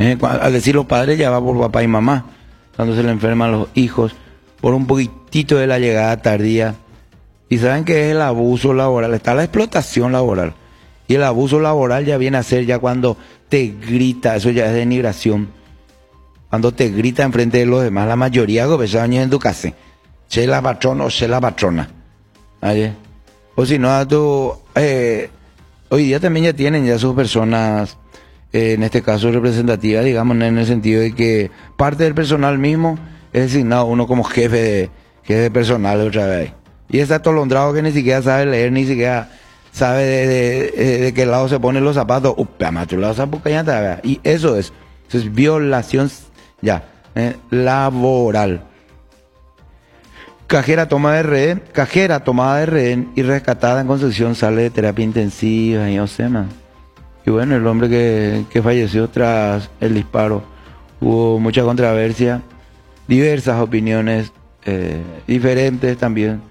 Al decir los padres ya va por papá y mamá, cuando se le enferman los hijos, por un poquitito de la llegada tardía. Y saben que es el abuso laboral, está la explotación laboral. Y el abuso laboral ya viene a ser ya cuando te grita, eso ya es denigración. Cuando te grita enfrente de los demás, la mayoría de años en tu casa. Sé la patrona o sé la patrona. ¿Vale? O si no, hoy día también ya tienen ya sus personas, en este caso representativas, digamos, en el sentido de que parte del personal mismo es designado uno como jefe de personal otra vez. Y está atolondrado que ni siquiera sabe leer, ni siquiera sabe de qué lado se ponen los zapatos. Y eso es violación ya laboral. Cajera tomada de rehén y rescatada en Concepción sale de terapia intensiva y Osema. Y bueno, el hombre que falleció tras el disparo, hubo mucha controversia, diversas opiniones diferentes también.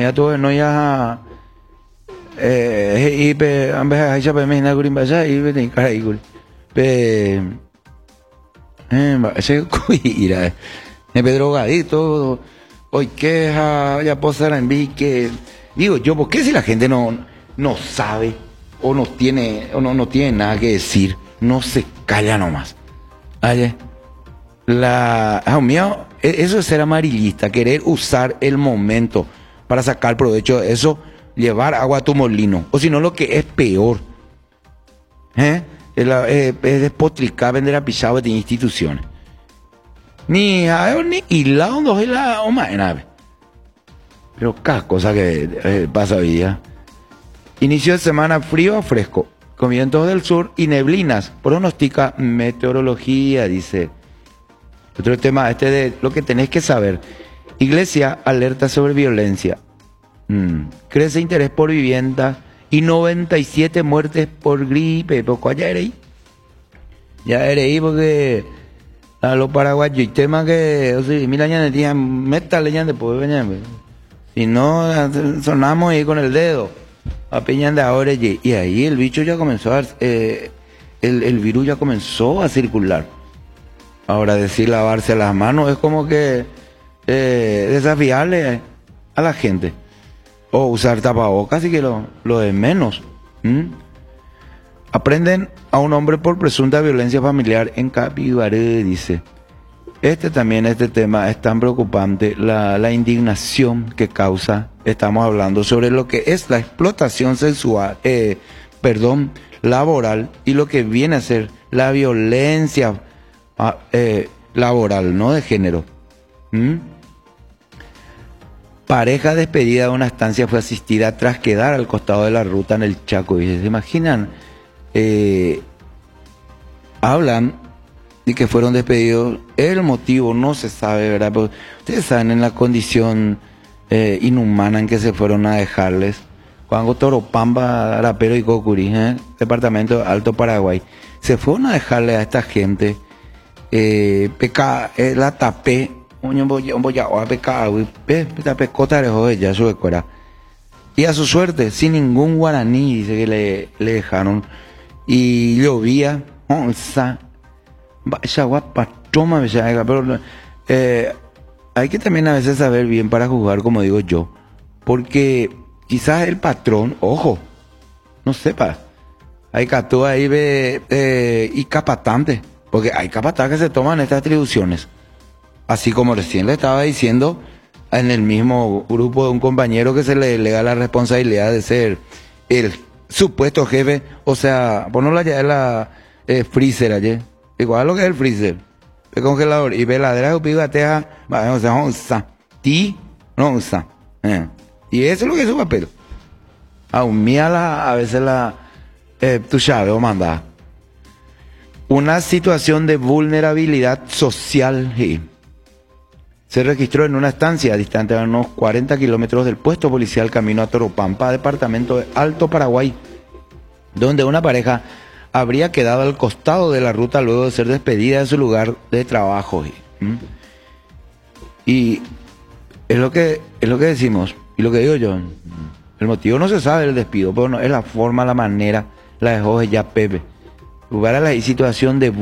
Ese drogadito. Hoy queja, ya posar en que digo yo, ¿por qué si la gente no sabe o no tiene nada que decir, no se calla nomás? Oye, mío, eso es ser amarillista, querer usar el momento para sacar provecho de eso, llevar agua a tu molino, o si no, lo que es peor, es despotricar, vender a pisado de instituciones. Ni hilado, dos hilados, pero cada cosa que pasa hoy día. Inicio de semana frío a fresco, con vientos del sur y neblinas, pronostica meteorología, dice. Otro tema, de lo que tenés que saber. Iglesia alerta sobre violencia. Crece interés por vivienda y 97 muertes por gripe. Poco ya era ahí porque a los paraguayos y tema que, o sea, mira, ya decían, meta leña después, si no, sonamos ahí con el dedo, a peñan de ahora, y ahí el bicho ya comenzó el virus ya comenzó a circular. Ahora decir lavarse las manos es como que desafiarle a la gente, o usar tapabocas, y que lo de menos. Aprenden a un hombre por presunta violencia familiar en Capibaré, dice. Este tema es tan preocupante, la indignación que causa. Estamos hablando sobre lo que es la explotación sexual, laboral, y lo que viene a ser la violencia laboral, no de género. Pareja despedida de una estancia fue asistida tras quedar al costado de la ruta en el Chaco. Y se imaginan, hablan de que fueron despedidos. El motivo no se sabe, ¿verdad? Pero ustedes saben en la condición inhumana en que se fueron a dejarles. Cuando Toropamba, Arapero y Cocurí, departamento de Alto Paraguay, se fueron a dejarle a esta gente la tapé, y a su suerte, sin ningún guaraní, dice que le dejaron, y llovía, pero hay que también a veces saber bien para jugar, como digo yo, porque quizás el patrón, ojo, no sepa, hay catúa ahí y capatante, porque hay capataz que se toman estas atribuciones, así como recién le estaba diciendo en el mismo grupo de un compañero que se le delega la responsabilidad de ser el supuesto jefe, o sea, ponerlo allá la freezer allá, igual a lo que es el freezer, el congelador, y veladera pigatea, y eso es lo que es su papel. A veces tu llave o manda. Una situación de vulnerabilidad social se registró en una estancia distante a unos 40 kilómetros del puesto policial camino a Toropampa, departamento de Alto Paraguay, donde una pareja habría quedado al costado de la ruta luego de ser despedida de su lugar de trabajo. Y es lo que decimos, y lo que digo yo, el motivo no se sabe del despido, pero no, es la forma, la manera, la dejó ya Pepe. Lugar a la situación de